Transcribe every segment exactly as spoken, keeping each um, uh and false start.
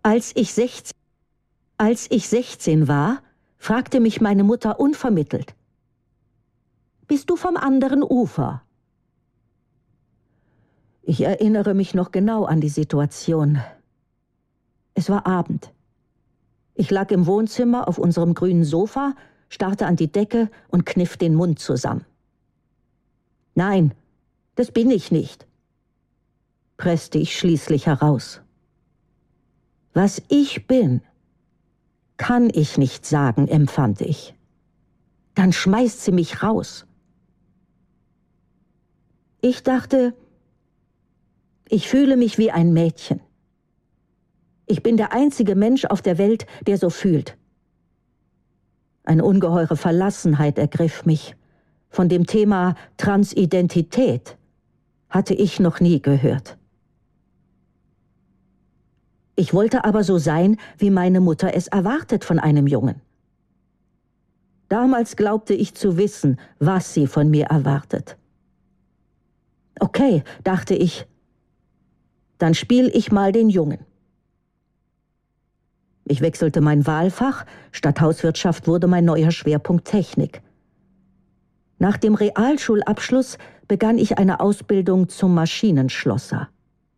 Als ich sechzehn, als ich sechzehn war, fragte mich meine Mutter unvermittelt: »Bist du vom anderen Ufer?« Ich erinnere mich noch genau an die Situation. Es war Abend. Ich lag im Wohnzimmer auf unserem grünen Sofa, starrte an die Decke und kniff den Mund zusammen. »Nein, das bin ich nicht«, presste ich schließlich heraus. Was ich bin, kann ich nicht sagen, empfand ich. Dann schmeißt sie mich raus. Ich dachte, ich fühle mich wie ein Mädchen. Ich bin der einzige Mensch auf der Welt, der so fühlt. Eine ungeheure Verlassenheit ergriff mich. Von dem Thema Transidentität hatte ich noch nie gehört. Ich wollte aber so sein, wie meine Mutter es erwartet von einem Jungen. Damals glaubte ich zu wissen, was sie von mir erwartet. Okay, dachte ich, dann spiel ich mal den Jungen. Ich wechselte mein Wahlfach, statt Hauswirtschaft wurde mein neuer Schwerpunkt Technik. Nach dem Realschulabschluss begann ich eine Ausbildung zum Maschinenschlosser.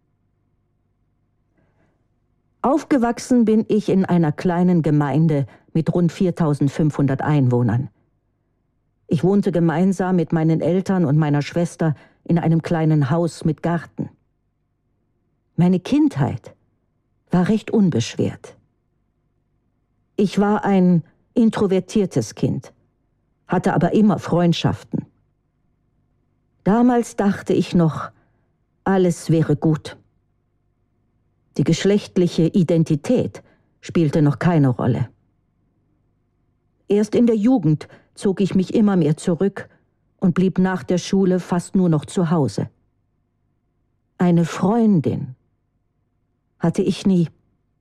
Aufgewachsen bin ich in einer kleinen Gemeinde mit rund viertausendfünfhundert Einwohnern. Ich wohnte gemeinsam mit meinen Eltern und meiner Schwester in einem kleinen Haus mit Garten. Meine Kindheit war recht unbeschwert. Ich war ein introvertiertes Kind, hatte aber immer Freundschaften. Damals dachte ich noch, alles wäre gut. Die geschlechtliche Identität spielte noch keine Rolle. Erst in der Jugend zog ich mich immer mehr zurück und blieb nach der Schule fast nur noch zu Hause. Eine Freundin hatte ich nie.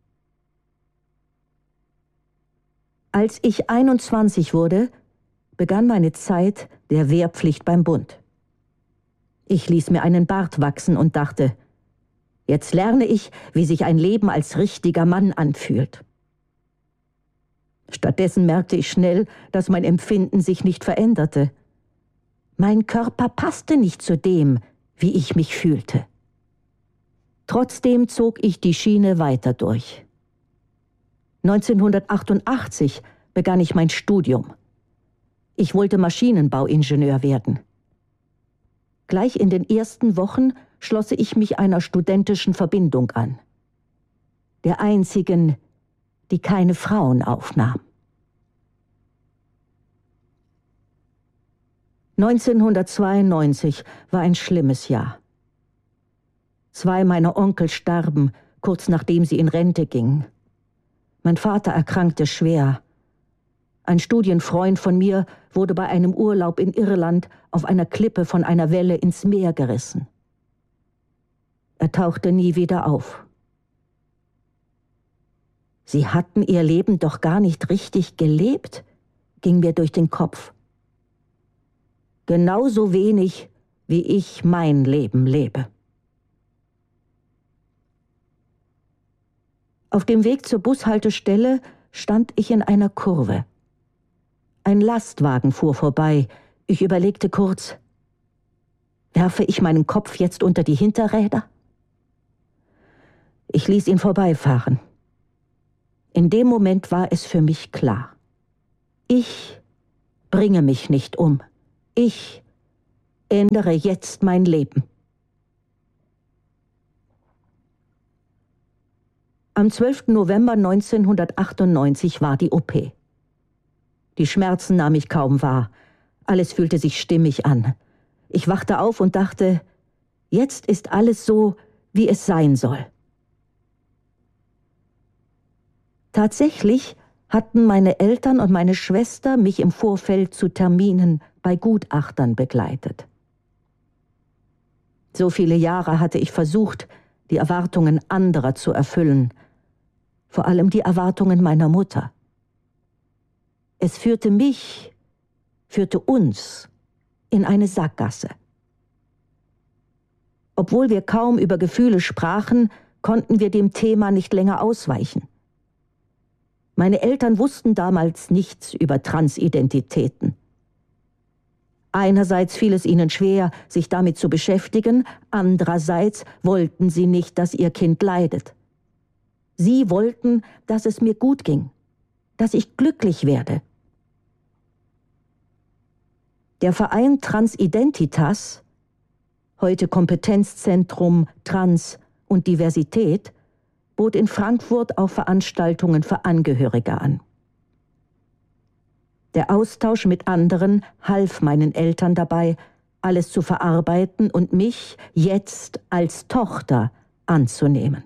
Als ich einundzwanzig wurde, begann meine Zeit der Wehrpflicht beim Bund. Ich ließ mir einen Bart wachsen und dachte, jetzt lerne ich, wie sich ein Leben als richtiger Mann anfühlt. Stattdessen merkte ich schnell, dass mein Empfinden sich nicht veränderte. Mein Körper passte nicht zu dem, wie ich mich fühlte. Trotzdem zog ich die Schiene weiter durch. neunzehnhundertachtundachtzig begann ich mein Studium. Ich wollte Maschinenbauingenieur werden. Gleich in den ersten Wochen schloss ich mich einer studentischen Verbindung an. Der einzigen, die keine Frauen aufnahm. neunzehnhundertzweiundneunzig war ein schlimmes Jahr. Zwei meiner Onkel starben, kurz nachdem sie in Rente gingen. Mein Vater erkrankte schwer. Ein Studienfreund von mir wurde bei einem Urlaub in Irland auf einer Klippe von einer Welle ins Meer gerissen. Er tauchte nie wieder auf. Sie hatten ihr Leben doch gar nicht richtig gelebt, ging mir durch den Kopf. Genauso wenig, wie ich mein Leben lebe. Auf dem Weg zur Bushaltestelle stand ich in einer Kurve. Ein Lastwagen fuhr vorbei. Ich überlegte kurz, werfe ich meinen Kopf jetzt unter die Hinterräder? Ich ließ ihn vorbeifahren. In dem Moment war es für mich klar. Ich bringe mich nicht um. Ich ändere jetzt mein Leben. Am zwölften November neunzehnhundertachtundneunzig war die O P. Die Schmerzen nahm ich kaum wahr. Alles fühlte sich stimmig an. Ich wachte auf und dachte, jetzt ist alles so, wie es sein soll. Tatsächlich hatten meine Eltern und meine Schwester mich im Vorfeld zu Terminen bei Gutachtern begleitet. So viele Jahre hatte ich versucht, die Erwartungen anderer zu erfüllen, vor allem die Erwartungen meiner Mutter. Es führte mich, führte uns in eine Sackgasse. Obwohl wir kaum über Gefühle sprachen, konnten wir dem Thema nicht länger ausweichen. Meine Eltern wussten damals nichts über Transidentitäten. Einerseits fiel es ihnen schwer, sich damit zu beschäftigen, andererseits wollten sie nicht, dass ihr Kind leidet. Sie wollten, dass es mir gut ging, dass ich glücklich werde. Der Verein Transidentitas, heute Kompetenzzentrum Trans und Diversität, bot in Frankfurt auch Veranstaltungen für Angehörige an. Der Austausch mit anderen half meinen Eltern dabei, alles zu verarbeiten und mich jetzt als Tochter anzunehmen.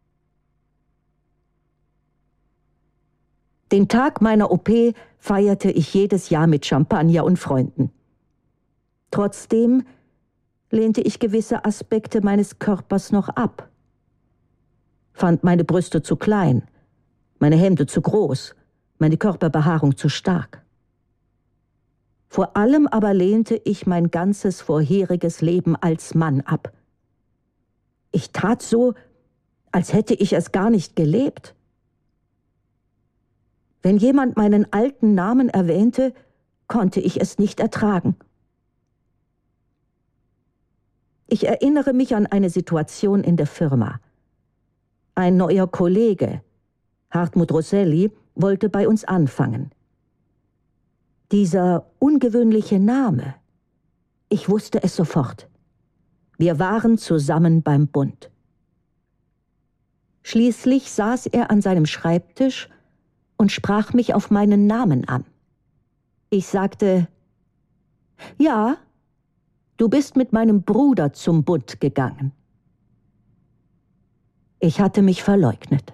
Den Tag meiner O P feierte ich jedes Jahr mit Champagner und Freunden. Trotzdem lehnte ich gewisse Aspekte meines Körpers noch ab. Fand meine Brüste zu klein, meine Hemden zu groß, meine Körperbehaarung zu stark. Vor allem aber lehnte ich mein ganzes vorheriges Leben als Mann ab. Ich tat so, als hätte ich es gar nicht gelebt. Wenn jemand meinen alten Namen erwähnte, konnte ich es nicht ertragen. Ich erinnere mich an eine Situation in der Firma. Ein neuer Kollege, Hartmut Rosselli, wollte bei uns anfangen. Dieser ungewöhnliche Name, ich wusste es sofort. Wir waren zusammen beim Bund. Schließlich saß er an seinem Schreibtisch und sprach mich auf meinen Namen an. Ich sagte, ja, du bist mit meinem Bruder zum Bund gegangen. Ich hatte mich verleugnet.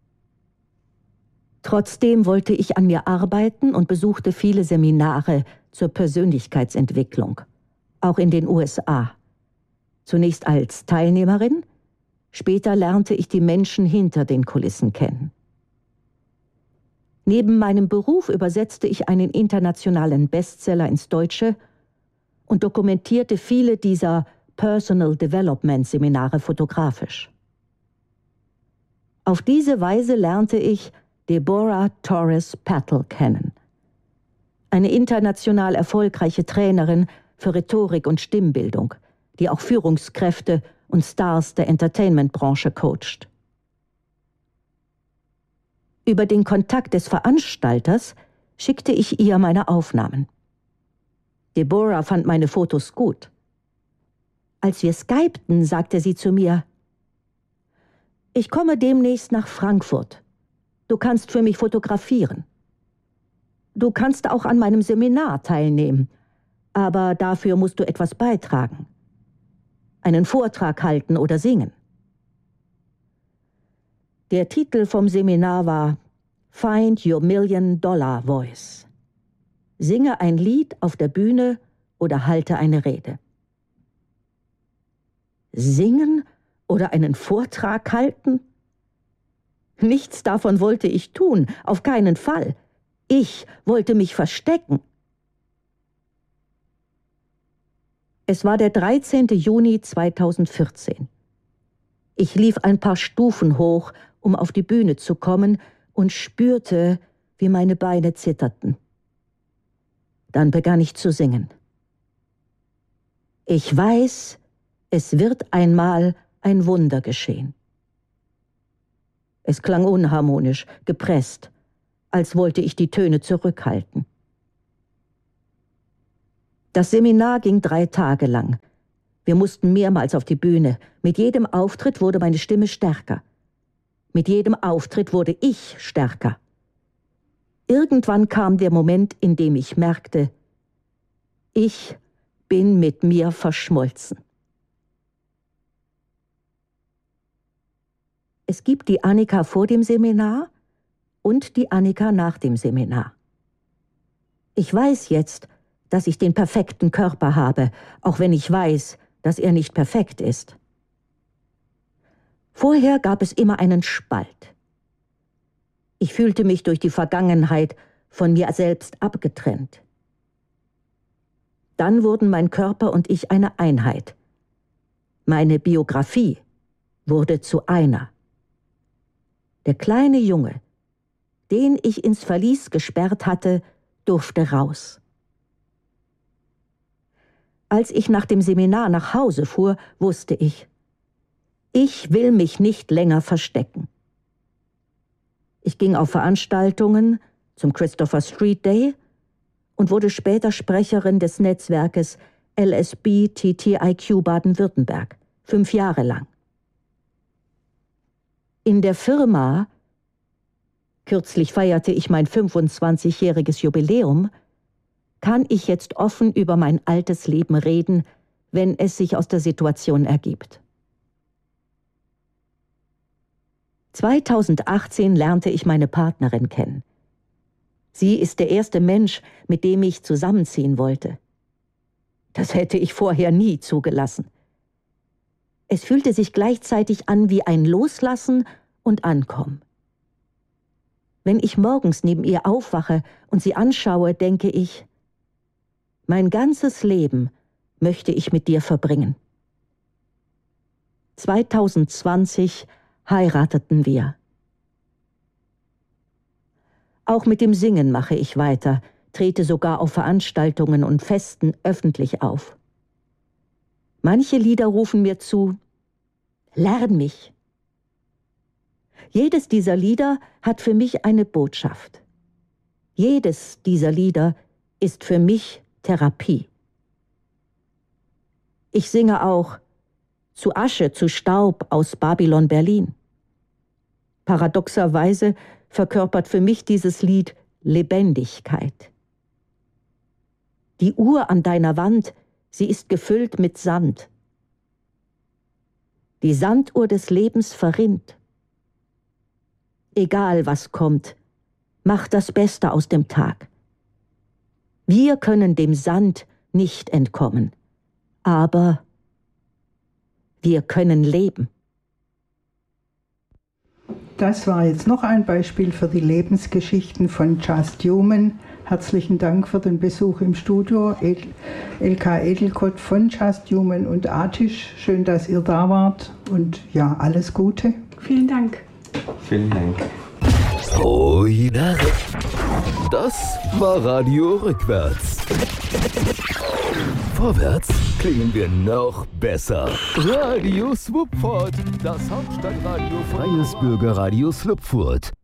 Trotzdem wollte ich an mir arbeiten und besuchte viele Seminare zur Persönlichkeitsentwicklung, auch in den U S A. Zunächst als Teilnehmerin, später lernte ich die Menschen hinter den Kulissen kennen. Neben meinem Beruf übersetzte ich einen internationalen Bestseller ins Deutsche und dokumentierte viele dieser Personal Development Seminare fotografisch. Auf diese Weise lernte ich Deborah Torres Patel kennen. Eine international erfolgreiche Trainerin für Rhetorik und Stimmbildung, die auch Führungskräfte und Stars der Entertainment-Branche coacht. Über den Kontakt des Veranstalters schickte ich ihr meine Aufnahmen. Deborah fand meine Fotos gut. Als wir skypten, sagte sie zu mir, ich komme demnächst nach Frankfurt. Du kannst für mich fotografieren. Du kannst auch an meinem Seminar teilnehmen, aber dafür musst du etwas beitragen. Einen Vortrag halten oder singen. Der Titel vom Seminar war Find Your Million Dollar Voice. Singe ein Lied auf der Bühne oder halte eine Rede. Singen oder einen Vortrag halten? Nichts davon wollte ich tun, auf keinen Fall. Ich wollte mich verstecken. Es war der dreizehnten Juni zweitausendvierzehn. Ich lief ein paar Stufen hoch, um auf die Bühne zu kommen, und spürte, wie meine Beine zitterten. Dann begann ich zu singen. Ich weiß, es wird einmal ein Wunder geschehen. Es klang unharmonisch, gepresst, als wollte ich die Töne zurückhalten. Das Seminar ging drei Tage lang. Wir mussten mehrmals auf die Bühne. Mit jedem Auftritt wurde meine Stimme stärker. Mit jedem Auftritt wurde ich stärker. Irgendwann kam der Moment, in dem ich merkte, ich bin mit mir verschmolzen. Es gibt die Annika vor dem Seminar und die Annika nach dem Seminar. Ich weiß jetzt, dass ich den perfekten Körper habe, auch wenn ich weiß, dass er nicht perfekt ist. Vorher gab es immer einen Spalt. Ich fühlte mich durch die Vergangenheit von mir selbst abgetrennt. Dann wurden mein Körper und ich eine Einheit. Meine Biografie wurde zu einer. Der kleine Junge, den ich ins Verlies gesperrt hatte, durfte raus. Als ich nach dem Seminar nach Hause fuhr, wusste ich, ich will mich nicht länger verstecken. Ich ging auf Veranstaltungen zum Christopher Street Day und wurde später Sprecherin des Netzwerkes L S B T T I Q Baden-Württemberg, fünf Jahre lang. In der Firma, kürzlich feierte ich mein fünfundzwanzigjähriges Jubiläum, kann ich jetzt offen über mein altes Leben reden, wenn es sich aus der Situation ergibt. zweitausendachtzehn lernte ich meine Partnerin kennen. Sie ist der erste Mensch, mit dem ich zusammenziehen wollte. Das hätte ich vorher nie zugelassen. Es fühlte sich gleichzeitig an wie ein Loslassen und Ankommen. Wenn ich morgens neben ihr aufwache und sie anschaue, denke ich, mein ganzes Leben möchte ich mit dir verbringen. zweitausendzwanzig heirateten wir. Auch mit dem Singen mache ich weiter, trete sogar auf Veranstaltungen und Festen öffentlich auf. Manche Lieder rufen mir zu, lern mich. Jedes dieser Lieder hat für mich eine Botschaft. Jedes dieser Lieder ist für mich Therapie. Ich singe auch Zu Asche, zu Staub aus Babylon Berlin. Paradoxerweise verkörpert für mich dieses Lied Lebendigkeit. Die Uhr an deiner Wand, sie ist gefüllt mit Sand. Die Sanduhr des Lebens verrinnt. Egal was kommt, mach das Beste aus dem Tag. Wir können dem Sand nicht entkommen, aber wir können leben. Das war jetzt noch ein Beispiel für die Lebensgeschichten von Just Human. Herzlichen Dank für den Besuch im Studio. Elka Edelkott von Just Human und Atish. Schön, dass ihr da wart und ja, alles Gute. Vielen Dank. Vielen Dank. Hui, das war Radio Rückwärts. Vorwärts klingen wir noch besser. Radio Swupford, das Hauptstadtradio, freies Bürgerradio Slupfurt.